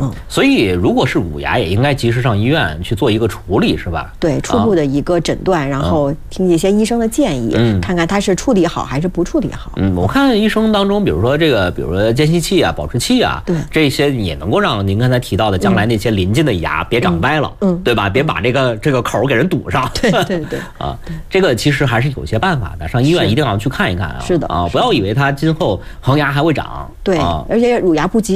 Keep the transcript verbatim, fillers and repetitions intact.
嗯， 所以如果是乳牙，也应该及时上医院去做一个处理，是吧？ 对，初步的一个诊断，啊、然后听一些医生的建议，嗯，看看他是处理好还是不处理好。 嗯，我看医生当中，比如说这个，比如说间隙器啊、保持器啊， 对， 这些也能够让您刚才提到的将来那些临近的牙别长歪了， 嗯， 对吧？别把这个这个口给人堵上。 对对对， 啊，这个其实还是有些办法的，上医院一定要去看一看啊。 是的啊，不要以为它今后恒牙还会长。 对， 啊、 而且乳牙不及